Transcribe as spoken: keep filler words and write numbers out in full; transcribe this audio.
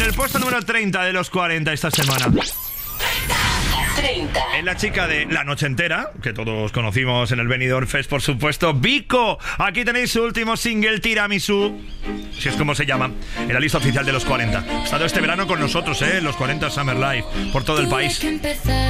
el puesto número treinta de los cuarenta esta semana. treinta. Es la chica de La Noche Entera, que todos conocimos en el Benidorm Fest, por supuesto. Vico. Aquí tenéis su último single, Tiramisú, si es como se llama, en la lista oficial de los cuarenta. Ha estado este verano con nosotros, ¿eh? Los cuarenta Summer Live, por todo el país.